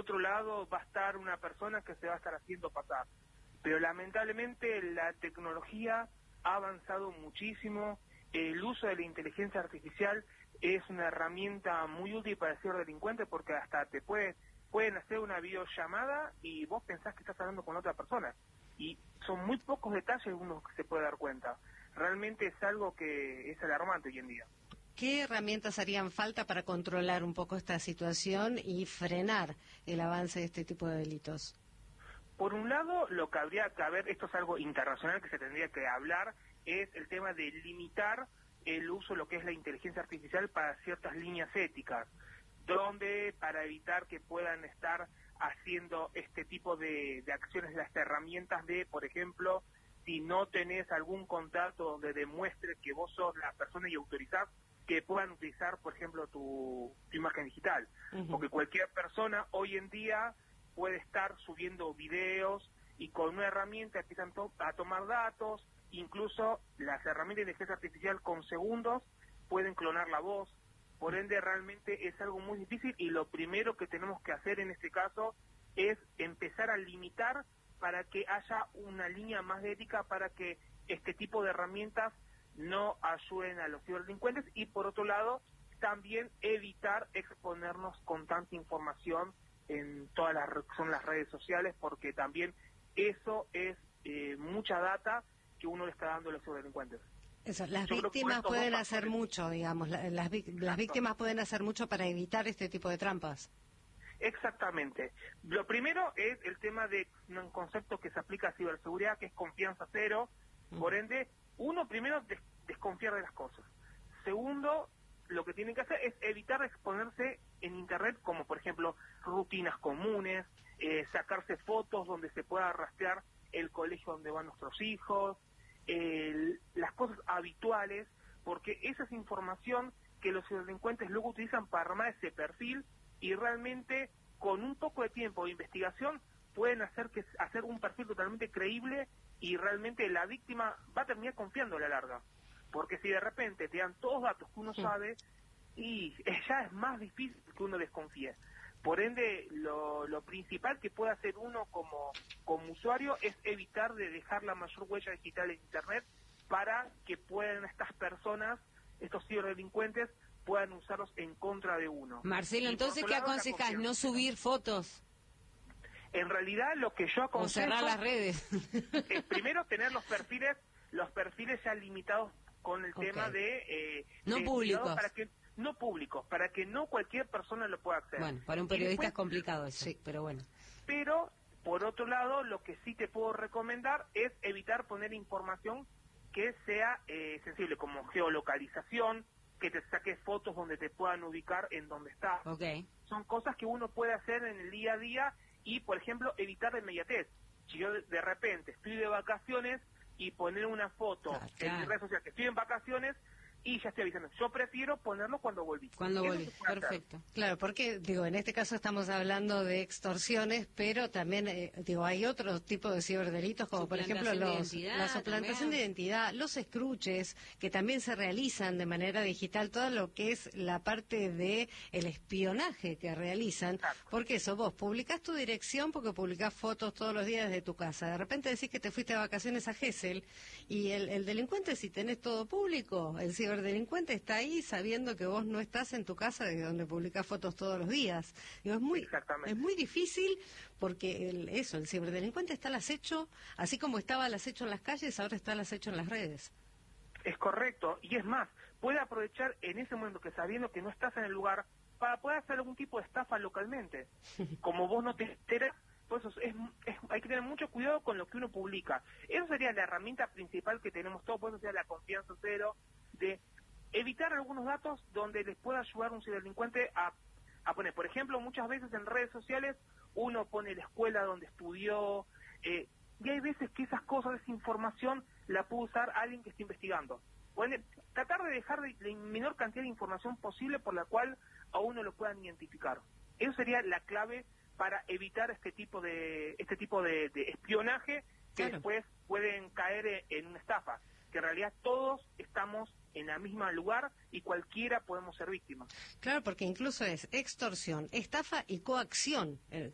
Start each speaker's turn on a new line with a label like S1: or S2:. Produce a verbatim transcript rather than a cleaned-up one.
S1: otro lado va a estar una persona que se va a estar haciendo pasar. Pero lamentablemente la tecnología ha avanzado muchísimo, el uso de la inteligencia artificial es una herramienta muy útil para el ciberdelincuente porque hasta te puede, pueden hacer una videollamada y vos pensás que estás hablando con otra persona. Y son muy pocos detalles uno que se puede dar cuenta. Realmente es algo que es alarmante hoy en día.
S2: ¿Qué herramientas harían falta para controlar un poco esta situación y frenar el avance de este tipo de delitos?
S1: Por un lado, lo que habría que haber, esto es algo internacional que se tendría que hablar, es el tema de limitar el uso de lo que es la inteligencia artificial para ciertas líneas éticas, donde para evitar que puedan estar haciendo este tipo de, de acciones, las herramientas de, por ejemplo, si no tenés algún contrato donde demuestre que vos sos la persona y autorizás, que puedan utilizar, por ejemplo, tu, tu imagen digital. Uh-huh. Porque cualquier persona hoy en día puede estar subiendo videos y con una herramienta empiezan to- a tomar datos, incluso las herramientas de inteligencia artificial con segundos pueden clonar la voz, por ende realmente es algo muy difícil y lo primero que tenemos que hacer en este caso es empezar a limitar para que haya una línea más de ética para que este tipo de herramientas no ayuden a los ciberdelincuentes y por otro lado también evitar exponernos con tanta información en todas las son las redes sociales porque también eso es eh, mucha data que uno le está dando a los ciberdelincuentes.
S2: Eso, las Yo víctimas pueden hacer factores... mucho, digamos, las, las, las víctimas pueden hacer mucho para evitar este tipo de trampas.
S1: Exactamente. Lo primero es el tema de un concepto que se aplica a ciberseguridad, que es confianza cero. Uh-huh. Por ende, uno primero des- desconfiar de las cosas. Segundo, lo que tienen que hacer es evitar exponerse en Internet, como por ejemplo rutinas comunes, eh, sacarse fotos donde se pueda rastrear el colegio donde van nuestros hijos, el, las cosas habituales, porque esa es información que los delincuentes luego utilizan para armar ese perfil y realmente con un poco de tiempo de investigación pueden hacer que hacer un perfil totalmente creíble y realmente la víctima va a terminar confiando a la larga. Porque si de repente te dan todos datos que uno sí. sabe, y ya es más difícil que uno desconfíe. Por ende, lo, lo principal que puede hacer uno como, como usuario es evitar de dejar la mayor huella digital en Internet para que puedan estas personas, estos ciberdelincuentes, puedan usarlos en contra de uno.
S3: Marcelo, entonces, ¿qué aconsejas? ¿No subir fotos?
S1: En realidad, lo que yo aconsejo...
S3: O cerrar las redes.
S1: Es primero tener los perfiles, los perfiles ya limitados con el okay. tema de... Eh,
S3: no
S1: de
S3: públicos.
S1: Para que, no públicos, para que no cualquier persona lo pueda acceder.
S3: Bueno, para un periodista después, es complicado eso, sí, pero bueno.
S1: Pero, por otro lado, lo que sí te puedo recomendar es evitar poner información que sea eh, sensible, como geolocalización, que te saques fotos donde te puedan ubicar en donde estás.
S3: Okay.
S1: Son cosas que uno puede hacer en el día a día y, por ejemplo, evitar la inmediatez. Si yo de repente estoy de vacaciones y poner una foto ah, claro. en mi red social que estoy en vacaciones y ya estoy avisando. Yo prefiero ponerlo cuando volví.
S3: Cuando volví, perfecto.
S2: Hacer. Claro, porque, digo, en este caso estamos hablando de extorsiones, pero también, eh, digo, hay otro tipo de ciberdelitos, como por ejemplo los, la suplantación también. de identidad, los escruches, que también se realizan de manera digital, todo lo que es la parte de el espionaje que realizan, claro. porque eso, vos publicás tu dirección porque publicás fotos todos los días de tu casa, de repente decís que te fuiste de vacaciones a Gesell, y el, el delincuente, si tenés todo público, el ciber El delincuente está ahí sabiendo que vos no estás en tu casa de donde publicás fotos todos los días. Digo, es muy es muy difícil porque el, eso, el ciberdelincuente está al acecho, así como estaba al acecho en las calles, ahora está al acecho en las redes.
S1: Es correcto, y es más, puede aprovechar en ese momento que sabiendo que no estás en el lugar para poder hacer algún tipo de estafa localmente. Como vos no te enteras, pues es, es, hay que tener mucho cuidado con lo que uno publica. Eso sería la herramienta principal que tenemos todos, por eso sería la confianza cero, de evitar algunos datos donde les pueda ayudar un ciberdelincuente a, a poner, por ejemplo, muchas veces en redes sociales uno pone la escuela donde estudió, eh, y hay veces que esas cosas, esa información la puede usar alguien que esté investigando. Pueden tratar de dejar la menor cantidad de información posible por la cual a uno lo puedan identificar. Eso sería la clave para evitar este tipo de este tipo de, de espionaje que claro. después pueden caer en una estafa, que en realidad todos estamos en el mismo lugar y cualquiera podemos ser víctimas.
S2: Claro, porque incluso es extorsión, estafa y coacción, eh,